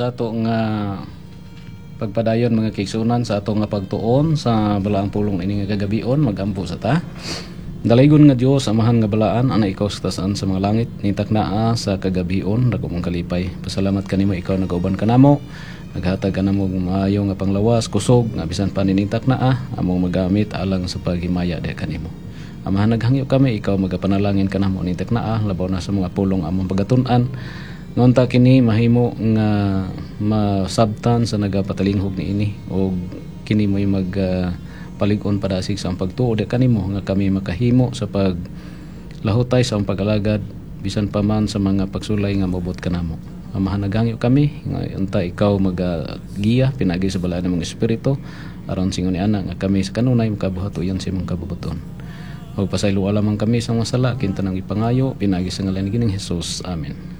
sa ato nga pagpadayon mga kaigsunan sa ato nga pagtuon sa balaang pulong ini nga kagabion magampo sa ta. Dalaygon nga Dios amahan nga balaan ana ikaw sa tasan sa mga langit nitak naa sa kagabion dako mong kalipay. Pasalamat kanimo ikaw nagauban kanamo. Naghatag ka namo maayo nga panglawas kusog nga bisan pa ninintak naa among magamit alang sa paghimaya de kanimo. Amahan naghangyo kami ikaw magapanalangin kanamo nitak naa labaw na sa mga pulong among pagatun-an. Ngunta kini mahimo nga masabtan sa nagapatalinghog niini o kini mo'y palig-on padasig sa pagtuo de kanimo nga kami makahimo sa paglahutay sa pag-alagad bisan pa man sa mga pagsulay nga mabot kanamo. Amahan naghangyo kami nga unta ikaw magagiya pinagi sa balaan ng mga espiritu aron singon ni ana nga kami sa kanunay makabuhatoyon sa imong kabubuton. Og pasaylo alamang kami sa mga sala kinta nang ipangayo pinagi sa ngalan ni Ginoong Hesus. Amen.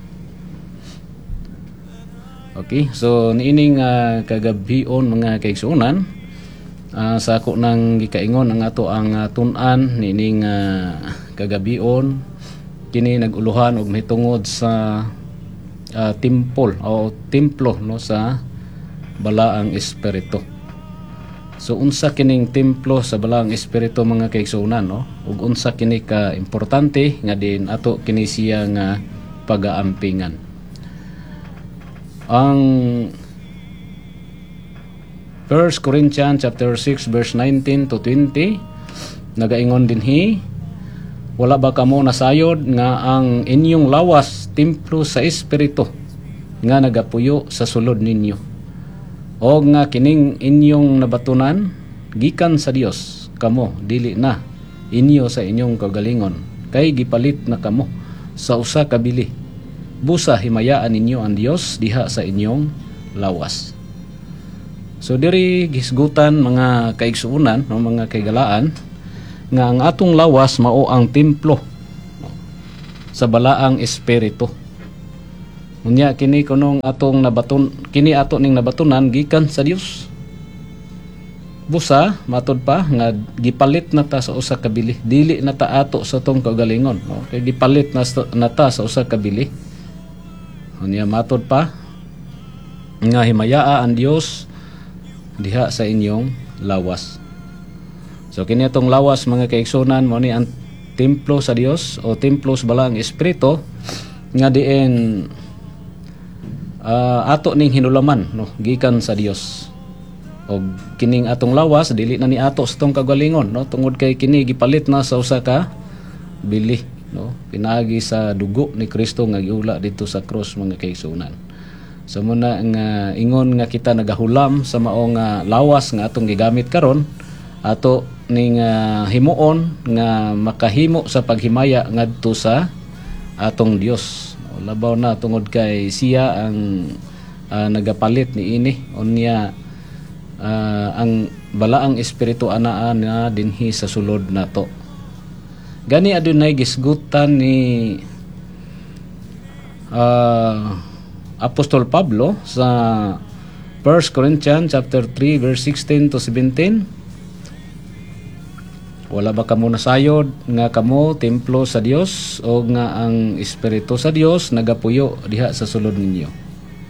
Okay, so niining kagabion mga kaigsunan sa ako nang gikaingon ang ato ang tun-an niining kagabion kini naguluhan og mitungod sa templo no sa balaang espiritu. So unsa kining templo sa balaang espiritu mga kaigsunan no ug unsa kini ka importante nga din ato kini siya nga pagaampingan. Ang 1 Corinthians chapter 6 verse 19 to 20 nagaingon dinhi wala ba kamo nasayod nga ang inyong lawas templo sa espiritu nga nagapuyo sa sulod ninyo o nga kining inyong nabatunan gikan sa Dios kamo dili na inyo sa inyong kagalingon kay gipalit na kamo sa usa ka bili. Busa himayaan ninyo ang Dios diha sa inyong lawas. So diri gisgutan mga kaigsuunan no mga kaigalaan nga ang atong lawas mao ang templo sa balaang espiritu. Unya kini kunong atong nabaton kini ato ning nabatunan gikan sa Dios. Busa matud pa nga gipalit na ta sa usa ka bili. Dili na ta ato sa tong kagalingon no kay gipalit na ta sa usa ka bili. Unya matod pa nga himayaa ang Dios diha sa inyong lawas. So kini atong lawas mga kaigsunan mo ni ang templo sa Dios o templo sa balaang espiritu nga diin ato ning hinulaman no gikan sa Dios. Og kining atong lawas dili na ni ato sa tong kagalingon no tungod kay kini gipalit na sa usa ka bili no pinagi sa dugo ni Kristo nga giula dito sa cross mga kaigsunan. So muna nga ingon nga kita nagahulam sa mao nga lawas nga atong gigamit karon ato ning himuon nga makahimo sa paghimaya ngadto sa atong Dios. Labaw na tungod kay siya ang nagapalit niini unya ang balaang espiritu anaa na dinhi sa sulod nato. Gani adunay gisgutan ni Apostol Pablo sa 1 Corinthians chapter 3 verse 16 to 17. Wala ba kamo nasayod nga kamo templo sa Dios o nga ang espiritu sa Dios nagapuyo diha sa sulod ninyo.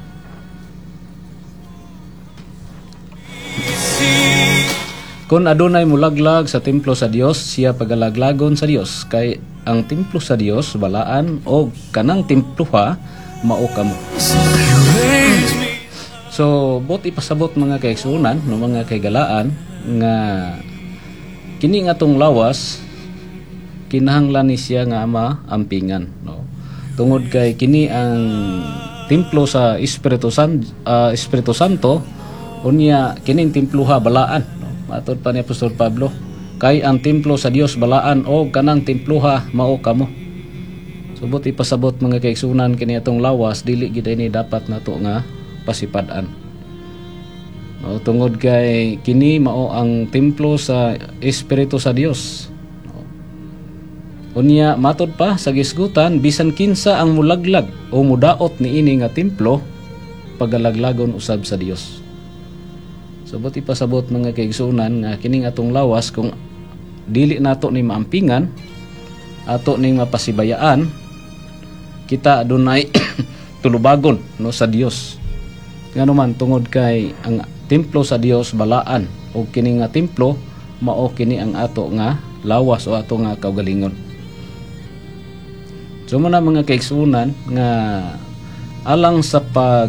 Kung adunay mulaglag sa templo sa Dios, siya pagalaglagon sa Dios kay ang templo sa Dios balaan o kanang templuha mao kamo. So, bot ipasabot mga kaigsunan no mga kaigalaan nga kini nga tong lawas kinahanglan ni siya nga maampingan no. Tungod kay kini ang templo sa Espiritu Santo unya kining templuha balaan. Matod pa ni Apostol Pablo, kay ang templo sa Dios balaan o kanang templuha mao kamo. Subot ipasabot mga kaigsunan kini atong lawas dili gid ini dapat nato nga pasipad-an. No, tungod kay kini mao ang templo sa Espiritu sa Dios. No. Unya matod pa sa gisgutan bisan kinsa ang mulaglag o mudaot niini nga templo pagalaglagon usab sa Dios. So buti pasabot mga kaigsunan nga kining atong lawas kung dili nato ni maampingan ato ning mapasibayaan kita adunay tulubagon no sa Dios. Nganuman tungod kay ang templo sa Dios balaan o kini nga templo mao kini ang ato nga lawas o ato nga kaugalingon. So muna mga kaigsunan nga alang sa pag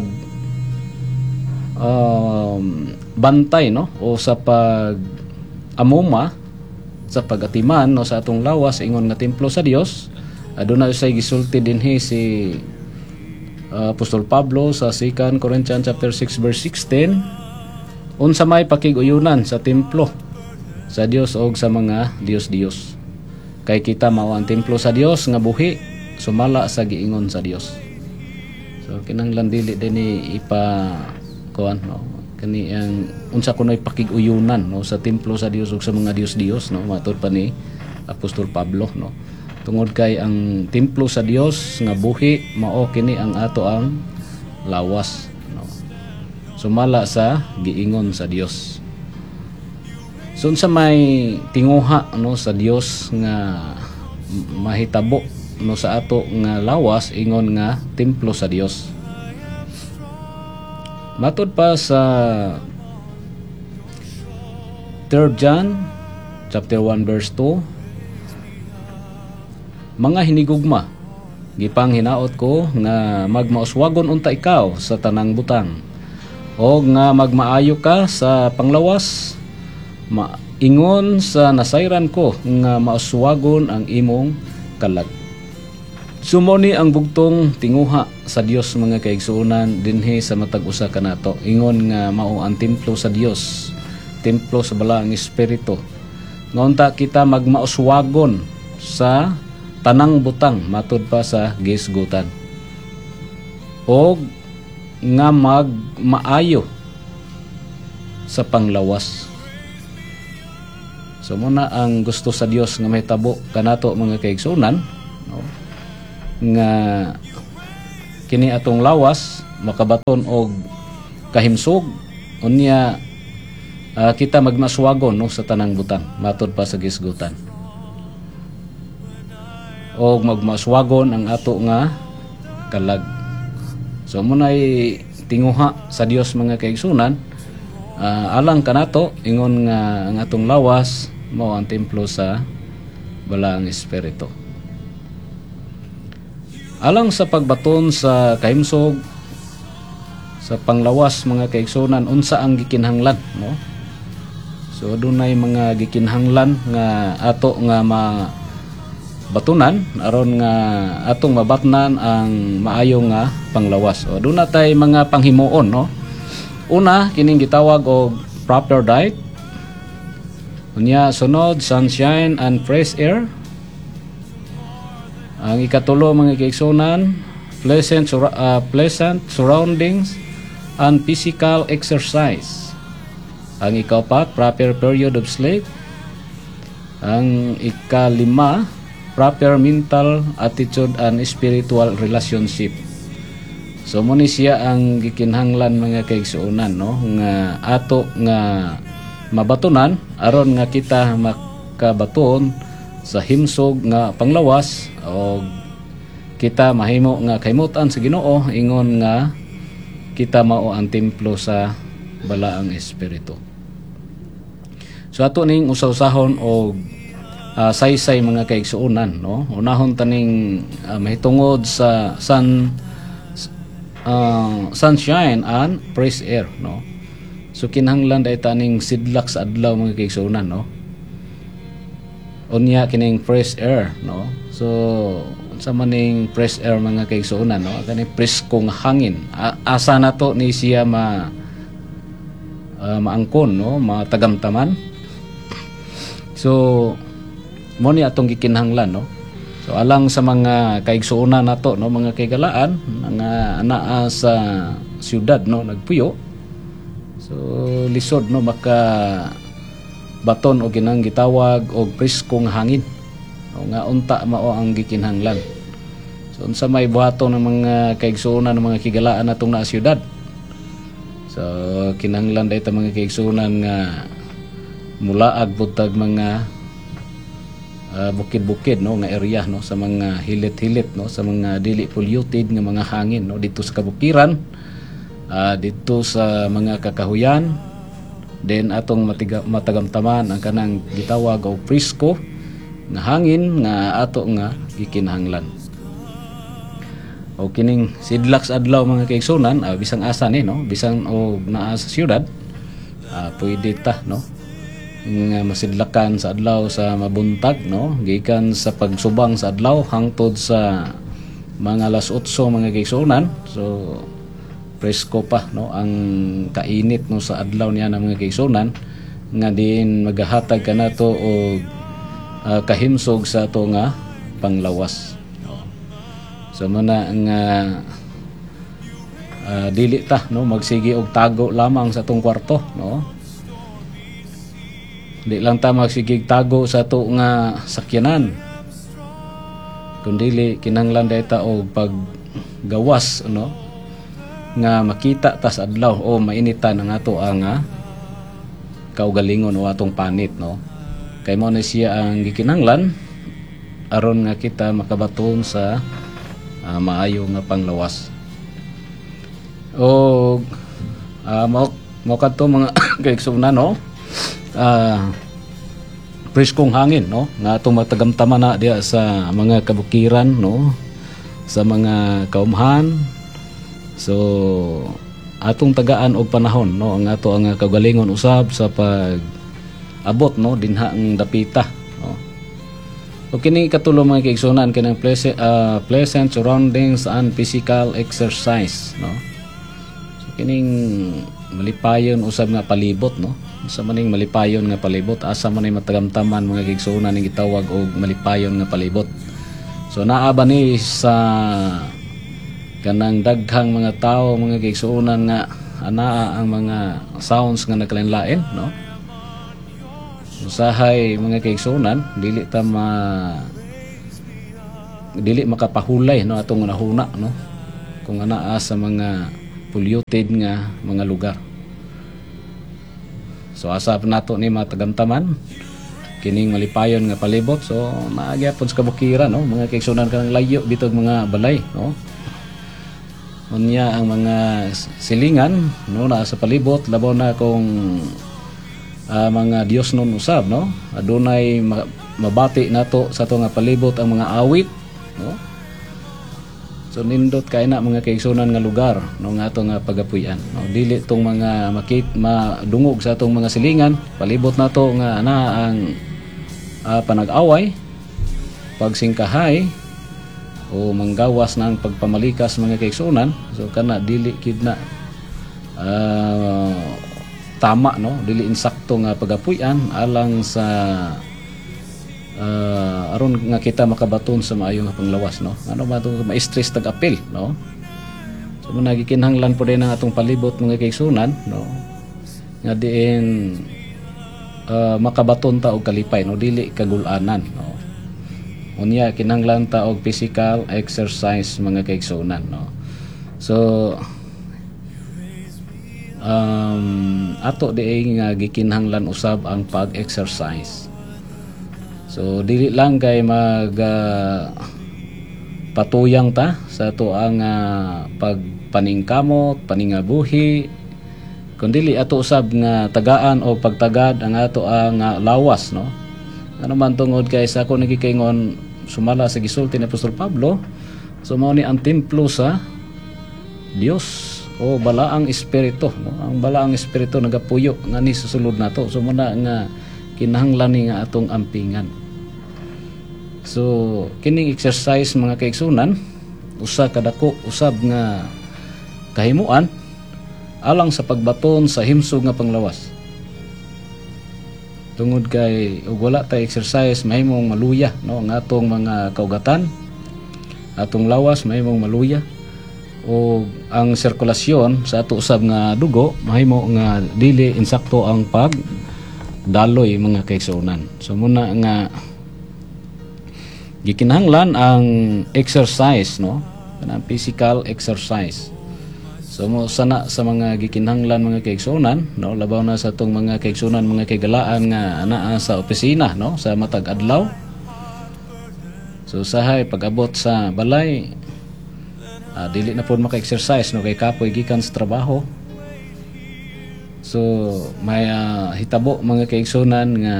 bantay no o sa pag amuma sa pagatiman no sa atong lawas ingon nga templo sa Dios, aduna usay gisulti dinhi si Apostol Pablo sa 2 Corinthians chapter 6 verse 16 unsa may pakiguyunan sa templo sa Dios og sa mga Dios kay kita mao ang templo sa Dios nga buhi sumala sa giingon sa Dios. So kinahanglan dili dinhi ipa kuan no kani ang unsa kunoy pakiguyunan no sa templo sa Dios ug sa mga Dios no matud pa ni Apostol Pablo no tungod kay ang templo sa Dios nga buhi mao kini ang ato ang lawas no sumala sa giingon sa Dios. So unsa may tinguha no sa Dios nga mahitabo no sa ato nga lawas ingon nga templo sa Dios. Matud pa sa 3 John chapter 1 verse 2, mga hinigugma, gipang hinaot ko nga magmauswagon unta ikaw sa tanang butang o nga magmaayo ka sa panglawas, maingon sa nasayran ko nga mauswagon ang imong kalag. Sumoni ang bugtong tinguha sa Dios mga kaigsuonan dinhi sa matag usa kanato. Ingon nga mao ang templo sa Dios, templo sa balaang espiritu. Ngunta kita magmauswagon sa tanang butang matud pa sa gisgutan. O nga magmaayo sa panglawas. So muna ang gusto sa Dios nga mahitabo kanato mga kaigsuonan, no? Nga kini atong lawas makabaton og kahimsog unya kita magmaswagon no sa tanang butang matud pa sa gisgutan og magmaswagon ang ato nga kalag. So munay tinguha sa Dios mga kaigsunan alang kanato ingon nga ang atong lawas mao ang templo sa balaang espiritu. Alang sa pagbaton sa kahimsog sa panglawas mga kaigsunan unsa ang gikinahanglan no? So dunay mga gikinahanglan nga ato nga mabatunan aron nga atong mabatnan ang maayo nga panglawas. O duna tay mga panghimuon no. Una kining gitawag og proper diet. Unya sunod sunshine and fresh air. Ang ikatulo mga kaigsunan, pleasant surroundings and physical exercise. Ang ikaapat, proper period of sleep. Ang ikalima, proper mental attitude and spiritual relationship. So muni siya ang gikinahanglan mga kaigsuonan no nga ato nga mabatunan aron nga kita makabaton sa himsog nga panglawas o kita mahimo nga kaymutan sa Ginoo ingon nga kita mao ang templo sa balaang espiritu. So ato ning usaw-usahon og saysay mga kaigsuonan no. Unahon taning mahitungod sa sunshine and fresh air no. So kinahanglan day taning sidlak sa adlaw mga kaigsuonan no. Unya kining fresh air no. So sa maning fresh air mga kaigsuonan no, kani preskong hangin. Asa na to ni siya maangkon no, matagamtaman. So mo ni atong gikinahanglan no. So alang sa mga kaigsuonan nato no, mga kaigalaan nga anaa sa syudad no nagpuyo. So lisod no maka baton o ginang gitawag og preskong hangin o nga unta mao ang gikinahanglan. So unsa may buhaton ng mga kaigsuonan ng mga kigalaan natong naa syudad. So kinahanglan dayta mga kaigsuonan nga mulaag butag mga bukid-bukid no nga area no sa mga hilit-hilit no sa mga dili polluted nga mga hangin no dito sa kabukiran dito sa mga kakahuyan. Then atong matagamtaman ang kanang gitawag og presko nga hangin nga ato nga gikinahanglan. O kining sidlak sa adlaw mga kaigsunan, bisang asa ni no, bisang og naa sa syudad, pwede ta no nga masidlakan sa adlaw sa mabuntag no, gikan sa pagsubang sa adlaw hangtod sa mga alas 8 mga kaigsunan. So presko pa no ang kainit no sa adlaw niya ng mga kaigsunan, nga diin magahatag kanato og kahimsog sa ato nga panglawas. So muna nga dili ta no magsigi og tago lamang sa atong kwarto no. Di lang ta magsigi tago sa ato nga sakyanan, kundi kinahanglan dayta og paggawas no nga makita ta sa adlaw o mainitan ang ato nga kaugalingon o atong panit no. Kay mo na siya ang gikinahanglan aron nga kita makabaton sa maayo nga panglawas. O mo kadto mga kaigsunan no, preskong hangin no nga atong matagamtaman na diya sa mga kabukiran no, sa mga kaumhan. So atong tagaan og panahon no ang ato ang kagalingon usab sa pag abot no dinha ang dapita no. O kini katulo mga kaigsunan kanang pleasant surroundings and physical exercise no. So kining malipayon usab nga palibot no, sa maning malipayon nga palibot, asa man ay matagamtaman mga kaigsunan ning gitawag og malipayon nga palibot. So naa ba ni sa kanang daghang mga tao mga kaigsunan nga anaa ang mga sounds nga nagkalain-lain no. Usahay mga kaigsunan dili makapahulay no atong nahuna no kung anaa sa mga polluted nga mga lugar. So asa pa nato ni matagamtaman kining malipayon nga palibot. So maagyapon sa kabukiran no mga kaigsunan kanang layo bitog mga balay no. Unya ang mga silingan no na sa palibot labaw na kung mga Dios nun usab no, adunay mabati nato sa ato nga palibot ang mga awit no. So nindot kay na mga kaigsunan nga lugar no nga ato nga pagapuy-an no, dili tong mga madungog sa atong mga silingan palibot nato nga ana ang panag-away, pagsingkahay o manggawas ng pagpamalikas mga kaigsunan. So kana dili kid na tama no, dili insakto nga pagapuy-an alang sa aron nga kita makabaton sa maayo nga panglawas no. Ano ba to ma-stress tag-apil no. So nagikinahanglan po din ang atong palibot mga kaigsunan no nga diin makabaton ta og kalipay no, dili kagul-anan no. Unya kinahanglan ta og physical exercise mga kaigsunan no. So ato diay nga gikinahanglan usab ang pag-exercise. So dili lang kay patuyang ta sa ato ang pagpaningkamot, paningabuhi, kundi ato usab nga tagaan o pagtagad ang ato ang lawas no. Ano man tungod kay sa ako nagikaingon sumala sa gisulti ni Apostol Pablo, so mao ni ang templo sa Dios o balaang espiritu no? Ang balaang espiritu nagapuyo nga ni susulod nato. So muna nga kinahanglan ni nga atong ampingan. So kining exercise mga kaigsunan usa kadako usab nga kahimuan alang sa pagbaton sa himsog nga panglawas. Tungod kay ug wala ta exercise mahimong maluya no ang atong mga kaugatan, atong lawas mahimong maluya o ang sirkulasyon sa ato usab nga dugo mahimo nga dili insakto ang pagdaloy mga kaigsunan. So muna nga gikinahanglan ang exercise no, kanang physical exercise. So mo sana sa mga gikinahanglan mga kaigsunan no, labaw na sa atong mga kaigsunan mga kaigalaan nga anaa sa opisina no sa matag adlaw. So sahay pag-abot sa balay Dili na pod maka-exercise no kay kapoy gikan sa trabaho. So may hitabo mga kaigsunan nga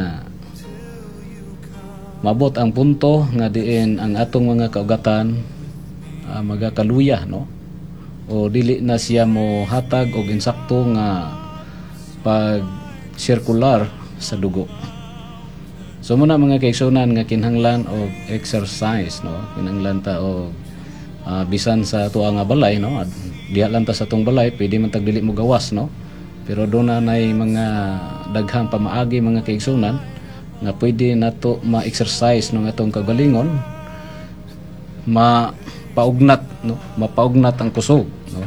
mabot ang punto nga diin ang atong mga kaugatan magakaluya no, o dili na siya mo hatag og insakto nga pag circular sa dugo. So muna mga kaigsunan nga kinahanglan og exercise no, kinahanglan ta og bisan sa tuwa nga balay no, diha lang ta sa tong balay pwede man tag dili mo gawas no, pero doon na nay mga daghang pamaagi mga kaigsunan nga pwede nato ma-exercise ng atong kagalingon, mapaugnat no, mapaugnat ang kusog no.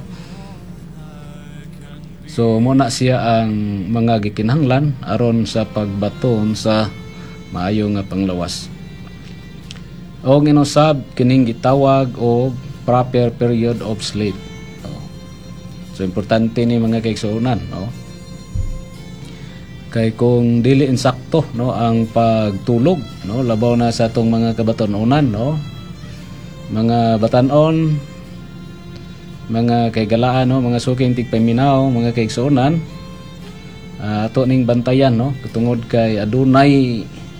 So muna siya ang mga gikinahanglan aron sa pagbaton sa maayo nga panglawas. O ginusab kining gitawag og proper period of sleep no. So importante ni mga kaigsunan no, kay kung dili insakto no ang pagtulog no, labaw na sa atong mga kabatan-onan no, mga batan-on, mga kaygalaan no, mga suking tigpaminaw, mga kaigsunan, ato ning bantayan no, tungod kay adunay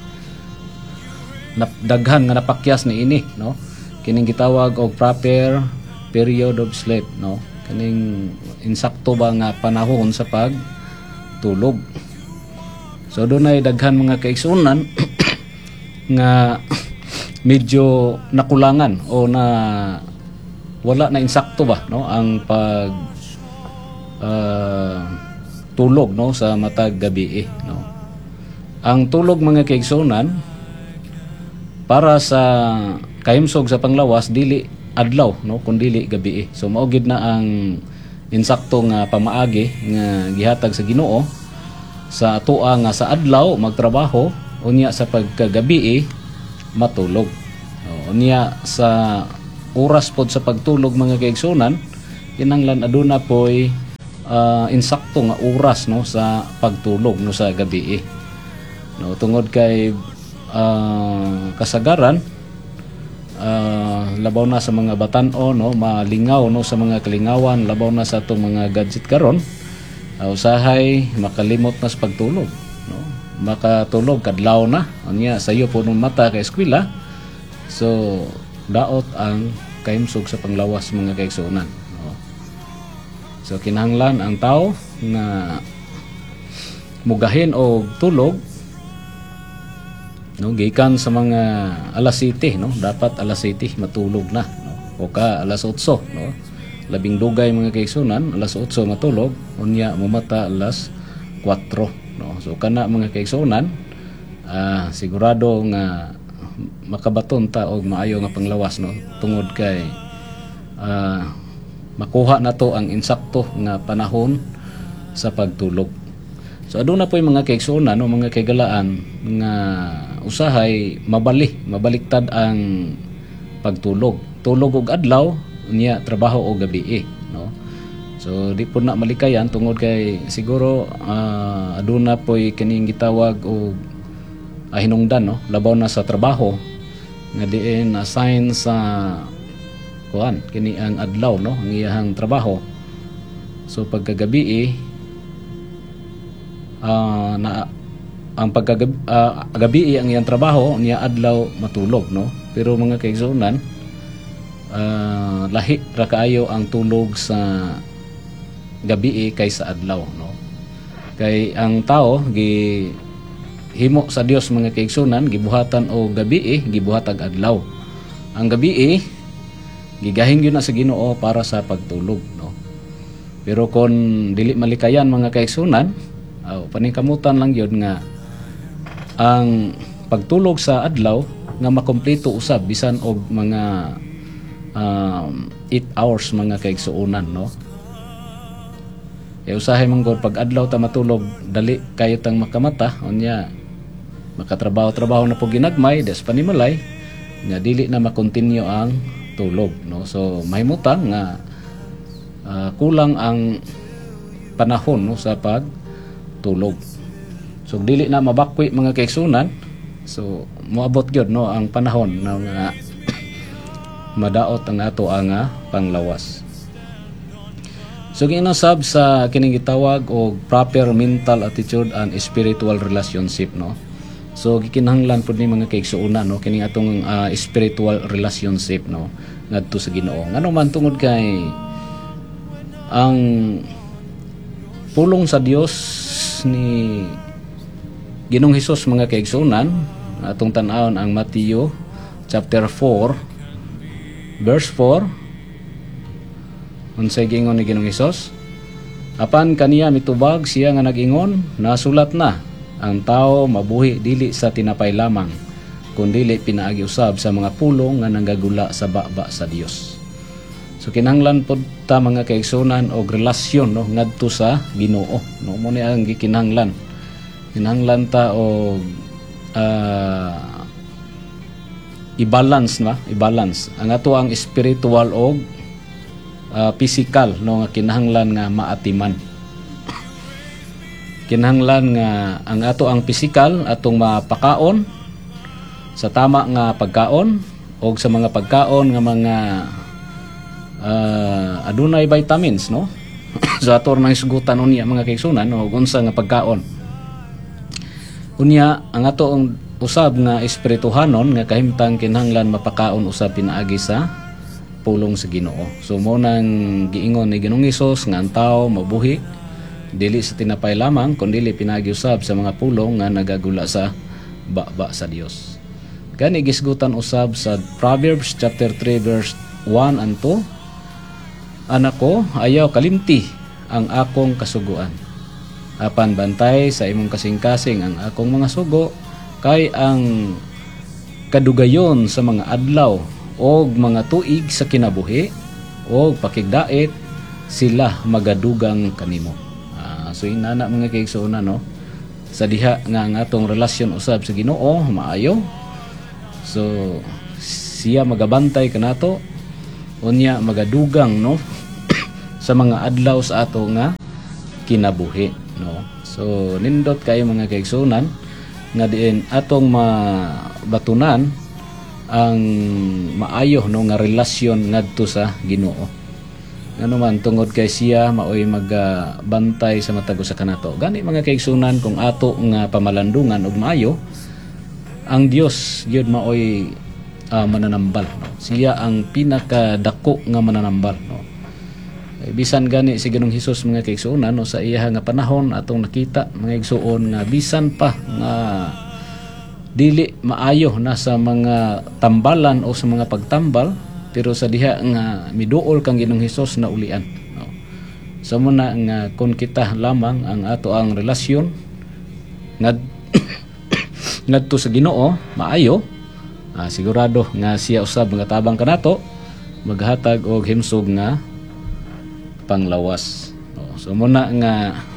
daghan nga napakyas ni ini no, kining gitawag og proper period of sleep no, kining insakto ba nga panahon sa pagtulog. So doon ay daghan mga kaigsunan nga medyo nakulangan o na wala na insakto ba no ang pag tulog no sa matag gabi no. Ang tulog mga kaigsunan para sa kahimsog sa panglawas dili adlaw no kun dili gabi. So mao gid na ang insakto nga pamaagi nga gihatag sa Ginoo sa atoa nga sa adlaw magtrabaho, unya sa pagkagabi matulog. Unya sa oras pod sa pagtulog mga kaigsunan kinahanglan aduna poy insakto nga oras no sa pagtulog no sa gabi no, tungod kay kasagaran labaw na sa mga batan-o no, malingaw no sa mga kalingawan, labaw na sa atong mga gadget karon. Usahay makalimot na sa pagtulog no, makatulog kadlaw na unya sayo po ng mata kay eskwela. So daot ang kahimsog sa panglawas mga kaigsunan no. So kinahanglan ang tao nga mugahin og tulog no, gikan sa mga alas 7 no, dapat alas 7 matulog na no, o ka alas 8 no, labing dugay mga kaigsunan alas 8 matulog unya mumata alas 4 no. So kana mga kaigsunan sigurado nga makabaton ta og maayo nga panglawas no, tungod kay makuha na to ang insakto nga panahon sa pagtulog. So aduna po yung mga kaigsunan no, mga kaigalaan nga usahay mabaliktad ang pagtulog. Tulog og adlaw unya trabaho o gabi no. So di po na malikayan tungod kay siguro aduna po'y kining gitawag og hinungdan no, labaw na sa trabaho nga diin assign sa kuan kini ang adlaw no, ang iyahang trabaho. So pagkagabi na ang pagkagabi ang iyang trabaho niya adlaw matulog no. Pero mga kaigsunan lahi ra kaayo ang tulog sa gabi kaysa adlaw no. Kay ang tao himo sa Dios mga kaigsunan gibuhatan o gabi gibuhatag adlaw. Ang gabi gigahin gyud na sa Ginoo para sa pagtulog no. Pero kon dili malikayan mga kaigsunan paningkamutan lang yun nga ang pagtulog sa adlaw nga makompleto usab bisan og mga 8 hours mga kaigsuonan no. Usahay man gud pag adlaw ta matulog dali kayo tang makamata unya makatrabaho na po ginagmay des panimalay nga dili na makontinue ang tulog no. So mahimutang nga kulang ang panahon no sa pagtulog. So dili na mabakwi mga kaigsunan. So moabot gyud no ang panahon na madaot ang ato ang panglawas. So ginasab sa kining gitawag og proper mental attitude and spiritual relationship, no. So gikinahanglan pud ni mga kaigsuonan, no, kining atong spiritual relationship, no, ngadto sa Ginoo. Ngano man tungod kay ang pulong sa Dios ni Ginoong Hesus mga kaigsuonan, atong tan-awon ang Mateo chapter 4 verse 4. Unsay gingon ni Ginoong Hesus? Apan kaniya mitubag siya nga nag-ingon, nasulat na, ang tao mabuhi dili sa tinapay lamang, kundi pinaagi usab sa mga pulong nga nanggagula sa baba sa Dios. So kinahanglan pod ta mga kaigsunan og relasyon, no, ngadto sa Ginoo, no, mo ni ang gikinahanglan. Kinahanglan ta og i-balance ang ato ang spiritual og physical, no, nga kinahanglan nga maatiman. Kinahanglan nga ang ato ang physical atong mapakaon sa tama nga pagkaon o sa mga pagkaon nga mga adunay vitamins, no. Sa ato nang isgutan unya mga kaigsunan, no, unsa nga pagkaon. Unya ang ato ang usab nga espirituhanon nga kahimtang kinahanglan mapakaon usab pinaagi sa pulong sa Ginoo. So mo nang giingon ni Ginoong Hesus nga ang tao mabuhi dili sa tinapay lamang kundi pinagi usab sa mga pulong nga nagagula sa baba sa Dios. Gani gisgutan usab sa Proverbs chapter 3 verse 1 and 2. Anak ko, ayaw kalimti ang akong kasuguan. Apan bantay sa imong kasing-kasing ang akong mga sugo, kay ang kadugayon sa mga adlaw og mga tuig sa kinabuhi og pakigdait sila magadugang kanimo. So inana mga kaigsuonan, no, sa diha nga ang atong relasyon usab sa Ginoo maayo. So siya magabantay kanato unya magadugang, no, sa mga adlaw sa ato nga kinabuhi, no. So nindot kayo mga kaigsuonan nga diin atong mabatunan ang maayo, no, nga relasyon ngadto sa Ginoo. Ngano man tungod kay siya maoy magbantay sa matag usa kanato. Gani mga kaigsunan kung ato nga pamalandungan og maayo, ang Dios gyud maoy mananambal, no. Siya ang pinakadako nga mananambal, no. Bisan gani si Ginoong Hesus mga kaigsuonan, no, sa iya nga panahon atong nakita mga igsuon nga bisan pa nga dili maayo na sa mga tambalan o sa mga pagtambal, pero sa diha nga miduol kang Ginoong Hesus na ulian, no. So muna nga kung kita lamang ang ato ang relasyon ngadto sa Ginoo maayo, sigurado nga siya usab nga tabang kanato maghatag og himsog nga panglawas, no. So muna nga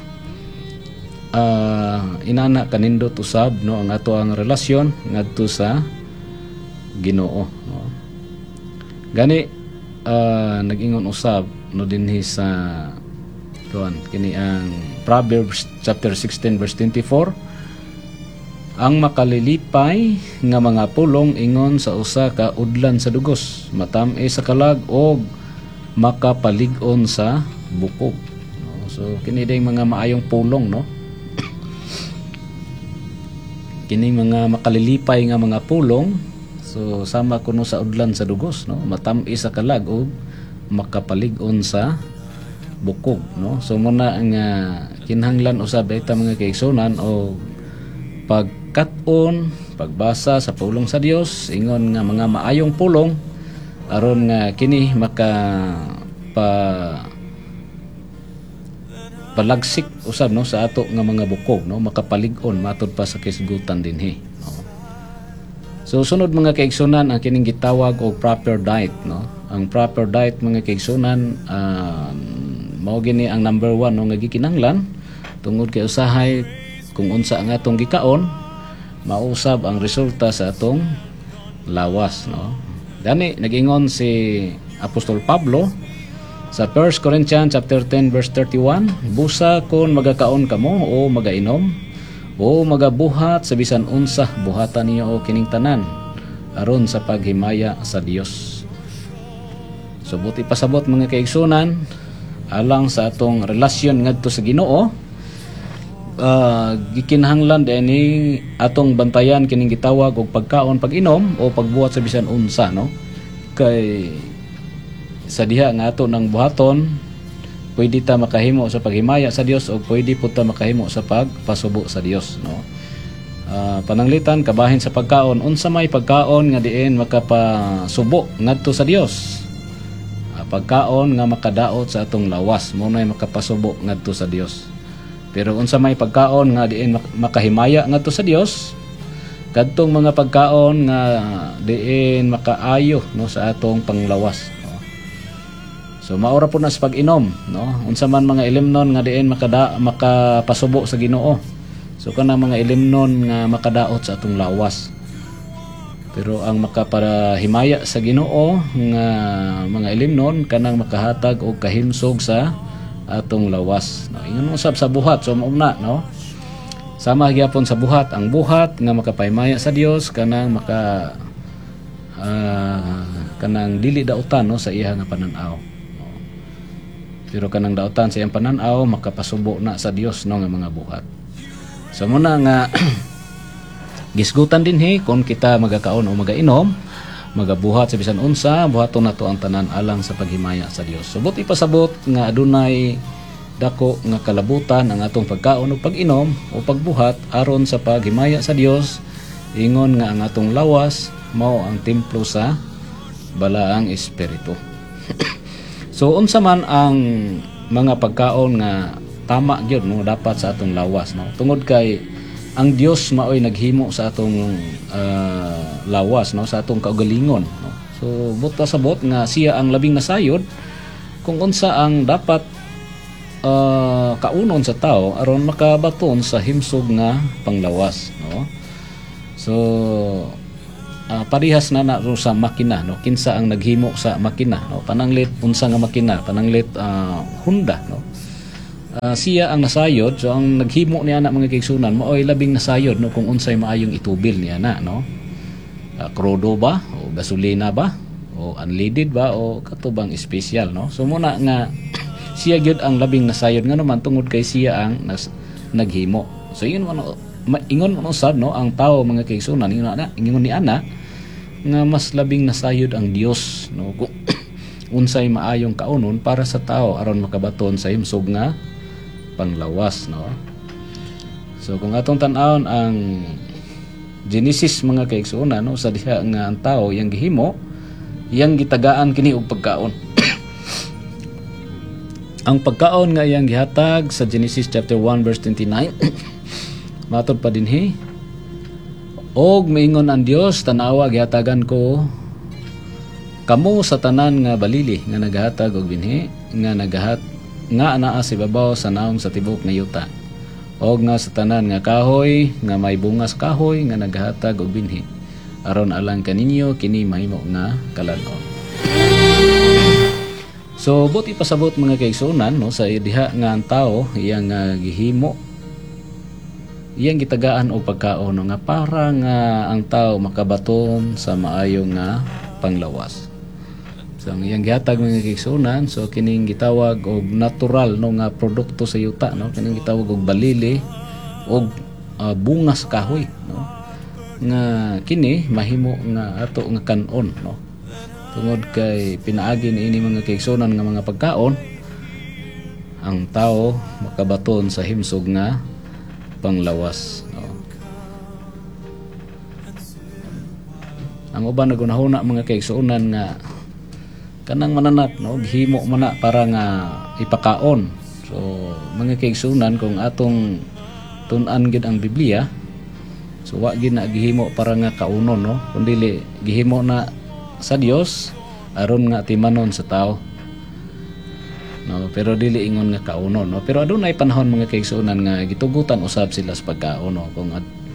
inana kanindot usab, no, ang ato ang relasyon ngadto sa Ginoo, no. Gani nag-ingon usab, no, dinhi sa tuan kini ang Proverbs chapter 16 verse 24. Ang makalilipay nga mga pulong ingon sa usa ka udlan sa dugos, matami sa kalag og makapalig-on sa bukog, no. So kini day mga maayong pulong, no. Kini mga makalilipay nga mga pulong, so sama kuno sa udlan sa dugos, no, matami sa kalag og makapalig-on sa bukog, no. So muna nga kinahanglan usab ita mga kaigsunan o pagkat-on, pagbasa sa pulong sa Dios, ingon nga mga maayong pulong aron nga kini palagsik usab, no, sa ato nga mga bukog, no, makapalig-on matud pa sa kisgutan dinhi, no. So sunod mga kaigsunan ang kining gitawag og proper diet, no. Ang proper diet mga kaigsunan mao gini ang number 1, no, nga gikinahanglan tungod kay usahay kung unsa ang atong gikaon mausab ang resulta sa atong lawas, no. Gani nag-ingon si Apostol Pablo sa 1 Corinthians chapter 10 verse 31, busa kon magakaon kamo o magainom o magabuhat sa bisan unsa buhatan niyo o kining tanan aron sa paghimaya sa Dios. So buti pasabot mga kaigsunan alang sa atong relasyon ngadto sa Ginoo, gikinahanglan dinhi atong bantayan kining gitawag og pagkaon pag-inom o pagbuhat sa bisan unsa, no? Kay sa diha nga ato nang buhaton, pwede ta makahimo sa paghimaya sa Dios o pwede po ta makahimo sa pagpasubo sa Dios, no? Pananglitan kabahin sa pagkaon, unsa may pagkaon nga diin makapasubo ngadto sa Dios? Pagkaon nga makadaot sa atong lawas mo na makapasubo ngadto sa Dios. Pero unsa may pagkaon nga diin makahimaya ngadto sa Dios, kadtong mga pagkaon nga diin makaayo, no, sa atong panglawas, no? So maura po na sa pag-inom, no? Unsa man mga ilimnon nga diin makapasubo sa Ginoo, so kanang mga ilimnon nga makadaot sa atong lawas. Pero ang makaparahimaya sa Ginoo nga mga ilimnon kanang makahatag og kahimsog sa atong lawas, no? Ingon usab sa buhat, so mauna, no? Sama gyapon sa buhat, ang buhat nga makapahimaya sa Dios kanang kanang dili dautan, no, sa iya nga pananaw, no? Pero kanang dautan sa iyang pananaw makapasubo na sa Dios, no, nga mga buhat. So muna nga gisgutan din kung kita magakaon o magainom, magabuhat sa bisan unsa, buhaton nato ang tanan alang sa paghimaya sa Dios. So buti pasabot nga adunay dako nga kalabutan ang atong pagkaon o pag-inom o pagbuhat aron sa paghimaya sa Dios, ingon nga ang atong lawas mao ang templo sa balaang espiritu. So unsa man ang mga pagkaon nga tama gyud, no, dapat sa atong lawas, no? Tungod kay ang Dios maoy naghimo sa atong lawas, no, sa atong kaugalingon, no? So buta sabot nga siya ang labing nasayod kung unsa ang dapat kaunon sa tao aron makabaton sa himsog nga panglawas, no? So parihas na sa makina, no? Kinsa ang naghimo sa makina, no? Pananglit unsa nga makina, pananglit Honda, no? Siya ang nasayod, so ang naghimo niya na mga kaigsunan maoy labing nasayod, no, kung unsay maayong itubil niya na, no? Crudo ba o gasolina ba o unleaded ba o katubang special, no? So muna nga siya gyud ang labing nasayod nga naman tungod kay siya ang naghimo. So ingon mo usab, no, ang tao mga kaigsunan ingon ni ana nga mas labing nasayod ang Dios, no, kung unsay maayong kaunon para sa tao aron makabaton sa himsog nga panglawas, no? So kung atong tan-awon ang Genesis mga kaigsunan, no, sa diha nga ang tao yang gihimo, yang gitagaan kini og pagkaon. Ang pagkaon nga yang gihatag sa Genesis chapter 1 verse 29 matod pa dinhi, og miingon ang Dios, tanawa gihatagan ko kamo sa tanan nga balili nga nagahatag og binhi nga anaa sa ibabaw sa naong sa tibok nga yuta, og nga sa tanan nga kahoy nga may bunga sa kahoy nga nagahatag og binhi aron alang kaninyo kini mahimo nga kalanon. So buti pasabot mga kaigsunan, no, sa diha nga ang tao iyang gihimo, iyang gitagaan og pagkaon, no, nga para nga ang tao makabaton sa maayo nga panglawas. So ang iyang gihatag mga kaigsunan, so kining gitawag og natural, no, nga produkto sa yuta, no, kining gitawag og balili og bunga sa kahoy, no, nga kini mahimo nga ato nga kanon, no, tungod kay pinaagi niini mga kaigsunan nga mga pagkaon ang tao makabaton sa himsog nga panglawas, no. Ang uban nagunahuna mga kaigsunan nga kanang mananap, no, gihimo man na para nga ipakaon. So mga kaigsunan, kung atong tun-an gid ang Biblia, so wa gid na gihimo para nga kaunon, no, kundi gihimo na sa Dios aron nga timanon sa tao, no, pero dili ingon nga kaunon, no. Pero adunay panahon mga kaigsunan nga gitugutan usab sila sa pagkaon, no, kung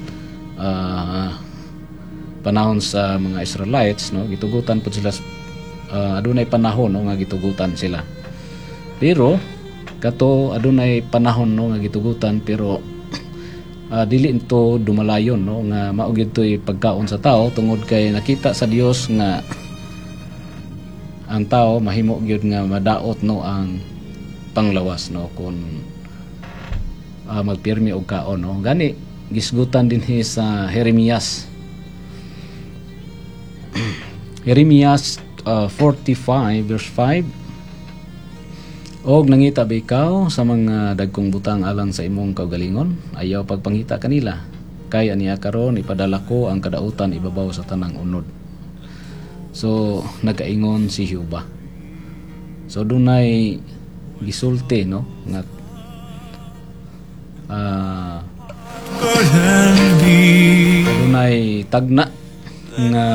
panahon sa mga Israelites, no, gitugutan pud sila adunay panahon, no, nga gitugutan sila. Pero kato adunay panahon, no, nga gitugutan pero dili ito dumalayon, no, nga mao gid toy pagkaon sa tao tungod kay nakita sa Dios nga ang tao mahimo gyud nga madaot no ang panglawas no kung magpirmi og kaon no. Gani gisgutan dinhi sa Jeremias Jeremias 45 verse 5. Og nangita ba ikaw sa mga dagkong butang alang sa imong kaugalingon, ayaw pagpangita kanila, kay aniya karon ipadala ko ang kadautan ibabaw sa tanang unod. So nagaingon si Jehova. So dunay gisulti no nga dunay tagna nga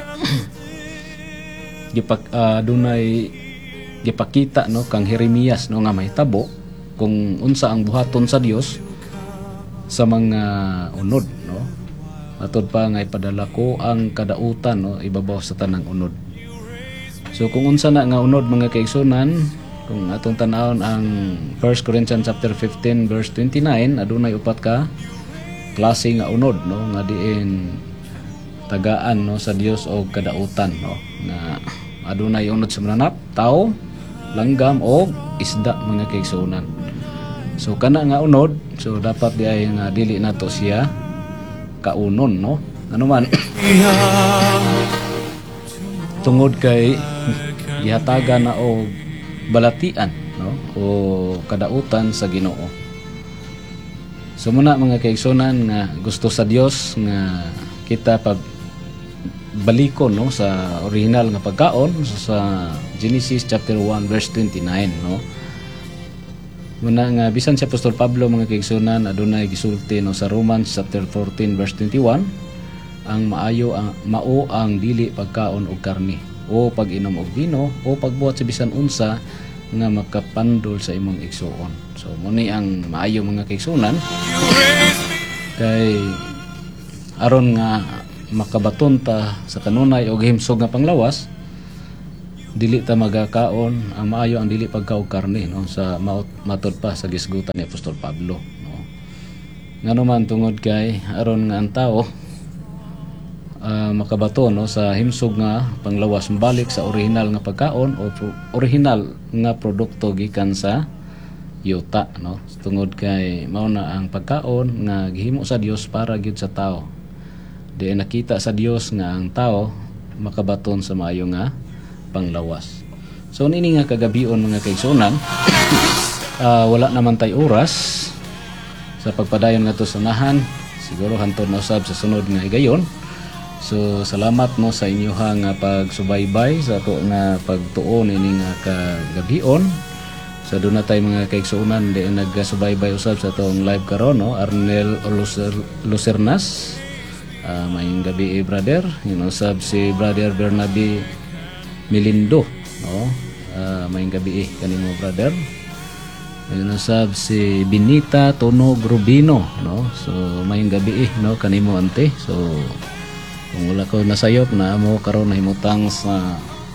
dunay gipakita no kang Jeremias no nga mahitabo kung unsa ang buhaton sa Dios sa mga unod no. Matod pa nga ipadala ko ang kadautan no ibabaw sa tanang unod. So kung unsa na nga unod mga kaigsunan, kung atong tan-awon ang 1 Corinthians chapter 15 verse 29, adunay upat ka klase nga unod no nga diin tagaan no sa Dios og kadautan no nga adunay unod sa mananap, tao, langgam o isda mga kaigsunan. So kana nga unod, so dapat di ay nga dili nato siya kaunon no. Ano man tungod kay gihatagan na og balatian no o kadautan sa Ginoo. So muna mga kaigsunan nga gusto sa Dios nga kita pag balikon no sa original nga pagkaon sa Genesis chapter 1 verse 29 no. Muna nga bisan si Apostol Pablo mga kaigsunan adunay gisulti no sa Romans chapter 14 verse 21, ang mao ang dili pagkaon og karne o pag-inom og bino o pagbuhat sa bisan unsa nga makapandol sa imong igsuon. So muni ang maayo mga kaigsunan kay aron nga makabaton ta sa kanunay o himsog nga panglawas, dili ta magakaon ang maayo ang dili pagkaog karne no sa matod pa sa gisgutan ni Apostol Pablo no. Ngano man tungod kay aron nga ang tao makabaton no sa himsog nga panglawas balik sa original nga pagkaon o original nga produkto gikan sa yuta no. Tungod kay mao na ang pagkaon nga gihimo sa Dios para gyud sa tao. Di nakita sa Dios nga ang tao makabaton sa maayo nga panglawas. So nini nga kagabion mga kaigsunan, wala naman tay oras sa pagpadayon nga to sa nahan, siguro hantod na usab sa sunod nga higayon. So salamat no sa inyoha nga pagsubaybay sa ato nga pagtuon ini nga kagabion. So doon na tayo mga kaigsunan di nagsubaybay usab sa atong live karon no. Arnel Lucernas, mayong gabi brother, sab si brother Bernabe Milindo no. Mayong gabi kanimo brother. Sab si Binita Tono Grubino no. So mayong gabi no kanimo ante. So kung wala ko nasayop na mo karon nahimutang sa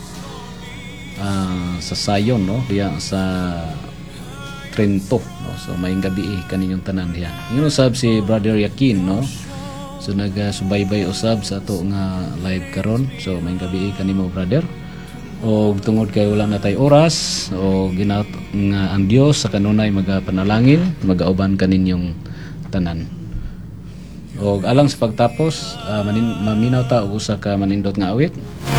sayon no diya sa Trento no. So mayong gabi kaninyong tanan diya. Sab si brother Yakin no. So nagasubaybay usab sa ato nga live karon. So mayong gabi kanimo brother. O tungod kay wala na tay oras o ginat nga ang Dios sa kanunay magapanalangin magauban kaninyong tanan. O alang sa pagtapos maminaw ta og usa ka manindot nga awit.